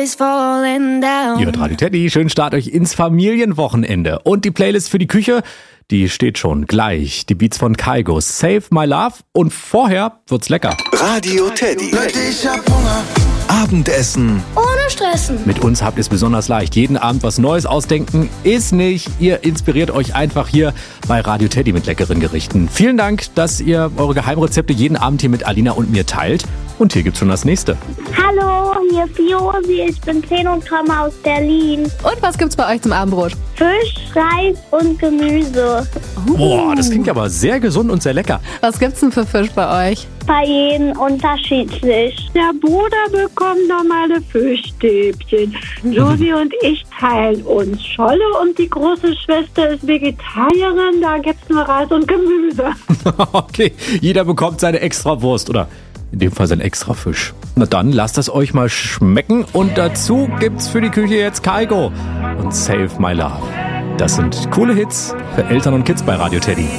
is falling down. Ihr hört Radio Teddy, schönen Start euch ins Familienwochenende. Und die Playlist für die Küche, die steht schon gleich. Die Beats von Kygo, Save My Love, und vorher wird's lecker. Radio Teddy. Ich hab Hunger. Abendessen. Ohne Stressen. Mit uns habt ihr es besonders leicht. Jeden Abend was Neues ausdenken ist nicht. Ihr inspiriert euch einfach hier bei Radio Teddy mit leckeren Gerichten. Vielen Dank, dass ihr eure Geheimrezepte jeden Abend hier mit Alina und mir teilt. Und hier gibt's schon das nächste. Hallo, hier ist Josi, ich bin 10 und komme aus Berlin. Und was gibt's bei euch zum Abendbrot? Fisch, Reis und Gemüse. Boah, das klingt aber sehr gesund und sehr lecker. Was gibt's denn für Fisch bei euch? Bei jedem unterschiedlich. Der Bruder bekommt normale Fischstäbchen. Josi und ich teilen uns Scholle und die große Schwester ist Vegetarierin, da gibt's nur Reis und Gemüse. Okay, jeder bekommt seine extra Wurst oder in dem Fall sein extra Fisch. Na dann, lasst es euch mal schmecken und dazu gibt's für die Küche jetzt Kygo und Save My Love. Das sind coole Hits für Eltern und Kids bei Radio Teddy.